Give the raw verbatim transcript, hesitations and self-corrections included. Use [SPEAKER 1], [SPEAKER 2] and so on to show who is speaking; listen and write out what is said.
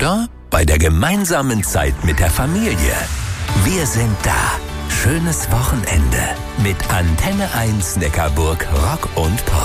[SPEAKER 1] oder bei der gemeinsamen Zeit mit der Familie. Wir sind da. Schönes Wochenende mit Antenne eins Neckarburg Rock und Pop.